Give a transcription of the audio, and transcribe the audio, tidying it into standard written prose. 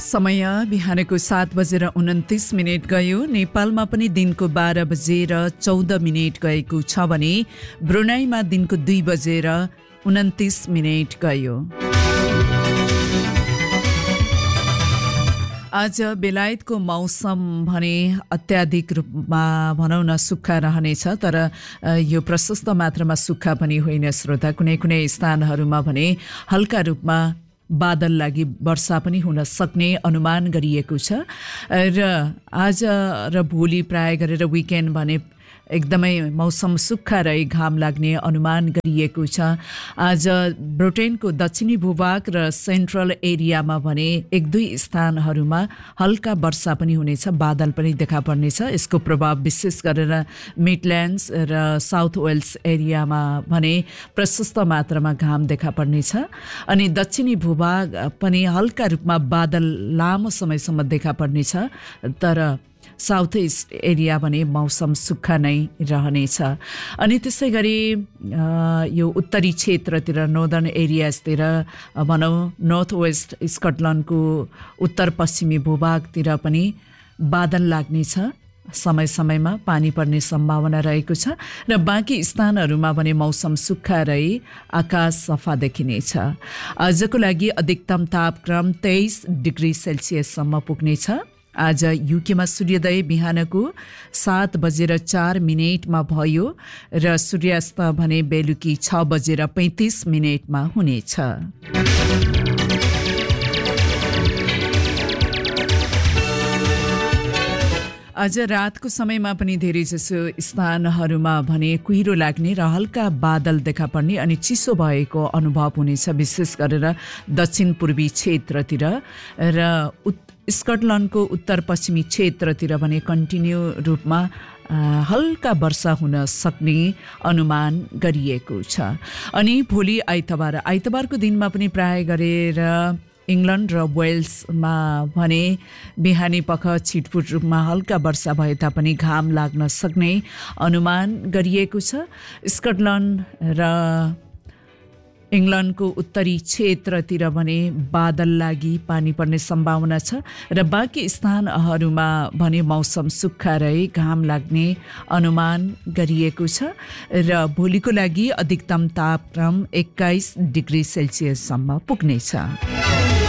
समय बिहानको 7:29 गयो। नेपालमा पनि दिनको 12:14 गएको छ भने ब्रुनाईमा दिनको 2:29 गयो। आज बेलायतको मौसम भने अत्याधिक रूपमा भनौँ न सुक्खा रहनेछ, तर यो प्रशस्त मात्रामा सुक्खा पनि होइन श्रोता। कुनै कुनै स्थानहरूमा भने हल्का रूपमा बादल लागि वर्षा पनि हुन सक्ने अनुमान गरिएको छ। र आज र भोलि प्राय गरेर विकेन्ड भने एकदमै मौसम सुक्खा रही घाम लाग्ने अनुमान गरिएको छ। आज ब्रिटेनको दक्षिणी भूभाग र सेन्ट्रल एरियामा भने 1-2 स्थानहरूमा हल्का वर्षा पनि हुनेछ, बादल पनि देखा पर्नेछ। यसको प्रभाव विशेष गरेर मिडल्यान्ड्स र साउथ वेल्स एरियामा भने प्रशस्त मात्रामा घाम देखा पर्नेछ। अनि दक्षिणी भूभाग पनि हल्का रूपमा बादल लामो समयसम्म देखा पर्नेछ, तर साउथ ईस्ट एरिया भने मौसम सुक्खा नै रहनेछ। अनि त्यसै गरी यो उत्तरी क्षेत्रतिर नर्दर्न एरियाजतिर भनौँ नर्थ वेस्ट स्कटल्यान्डको उत्तर पश्चिमी भूभागतिर पनि बादल लाग्नेछ, समय समयमा पानी पर्ने सम्भावना रहेको छ। र बाँकी स्थानहरूमा भने मौसम सुक्खा रही आकाश सफा देखिनेछ। आजको लागि अधिकतम तापक्रम 23 डिग्री सेल्सियससम्म पुग्नेछ। आज युकेमा सूर्योदय बिहानको 7:04 भयो र सूर्यास्त भने बेलुकी 6:35 हुनेछ। आज रातको समयमा पनि धेरै जसो स्थानहरूमा भने कुहिरो लाग्ने र हल्का बादल देखा पर्ने अनि चिसो भएको अनुभव हुनेछ, विशेष गरेर दक्षिण पूर्वी क्षेत्रतिर। र स्कटल्यान्डको उत्तर पश्चिमी क्षेत्रतिर भने कन्टिन्यू रूपमा हल्का वर्षा हुन सक्ने अनुमान गरिएको छ। अनि भोलि आइतबारको दिनमा पनि प्राय गरेर इङ्ल्यान्ड र वेल्समा भने बिहानी पख छिटपुट रूपमा हल्का वर्षा भए तापनि घाम लाग्न सक्ने अनुमान गरिएको छ। स्कटल्यान्ड र इङ्ल्यान्डको उत्तरी क्षेत्रतिर भने बादल लागि पानी पर्ने सम्भावना छ र बाँकी स्थानहरूमा भने मौसम सुक्खा रही घाम लाग्ने अनुमान गरिएको छ। र भोलिको लागि अधिकतम तापक्रम 21 डिग्री सेल्सियससम्म पुग्नेछ।